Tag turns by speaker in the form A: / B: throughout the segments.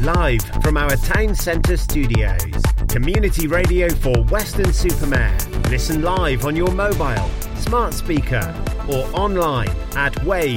A: Live from our town centre studios. Community radio for Weston-super-Mare. Listen live on your mobile, smart speaker or online at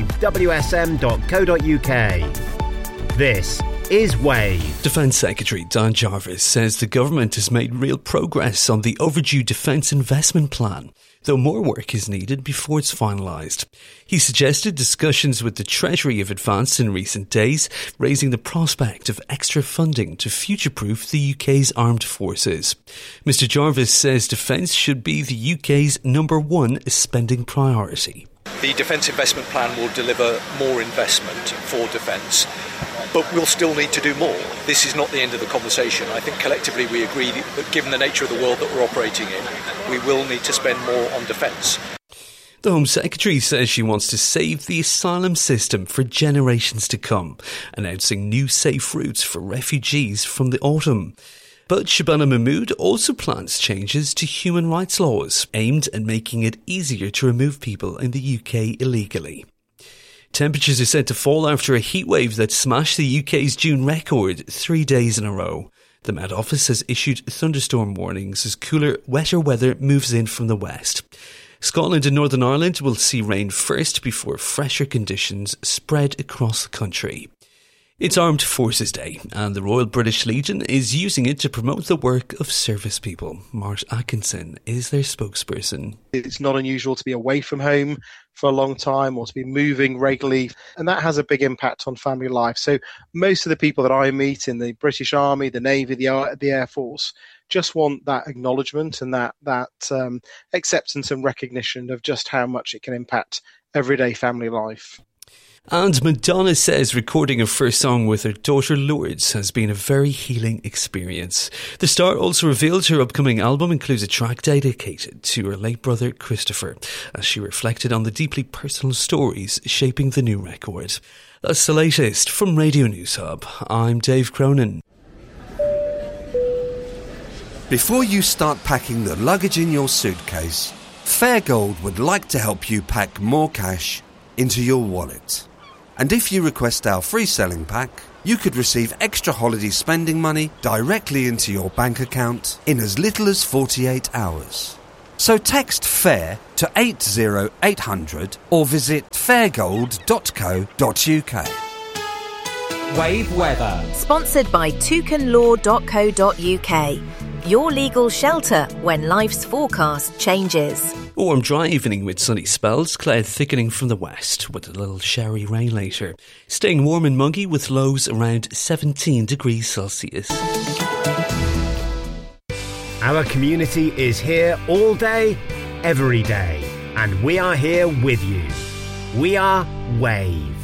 A: wavewsm.co.uk. This is Wave.
B: Defence Secretary Dan Jarvis says the government has made real progress on the overdue defence investment plan, though more work is needed before it's finalised. He suggested discussions with the Treasury have advanced in recent days, raising the prospect of extra funding to future-proof the UK's armed forces. Mr Jarvis says defence should be the UK's number one spending priority.
C: The Defence Investment Plan will deliver more investment for defence, but we'll still need to do more. This is not the end of the conversation. I think collectively we agree that given the nature of the world that we're operating in, we will need to spend more on defence.
B: The Home Secretary says she wants to save the asylum system for generations to come, announcing new safe routes for refugees from the autumn. But Shabana Mahmood also plans changes to human rights laws, aimed at making it easier to remove people in the UK illegally. Temperatures are set to fall after a heatwave that smashed the UK's June record 3 days in a row. The Met Office has issued thunderstorm warnings as cooler, wetter weather moves in from the west. Scotland and Northern Ireland will see rain first before fresher conditions spread across the country. It's Armed Forces Day, and the Royal British Legion is using it to promote the work of service people. Mart Atkinson is their spokesperson.
D: It's not unusual to be away from home for a long time or to be moving regularly, and that has a big impact on family life. So most of the people that I meet in the British Army, the Navy, the Air Force, just want that acknowledgement and that acceptance and recognition of just how much it can impact everyday family life.
B: And Madonna says recording her first song with her daughter Lourdes has been a very healing experience. The star also revealed her upcoming album includes a track dedicated to her late brother Christopher, as she reflected on the deeply personal stories shaping the new record. That's the latest from Radio News Hub. I'm Dave Cronin.
E: Before you start packing the luggage in your suitcase, Fairgold would like to help you pack more cash into your wallet. And if you request our free selling pack, you could receive extra holiday spending money directly into your bank account in as little as 48 hours. So text FAIR to 80800 or visit fairgold.co.uk.
F: Wave weather.
G: Sponsored by toucanlaw.co.uk. Your legal shelter when life's forecast changes.
B: A warm, dry evening with sunny spells, cloud thickening from the west with a little showery rain later. Staying warm and muggy with lows around 17 degrees Celsius.
A: Our community is here all day, every day, and we are here with you. We are Wave.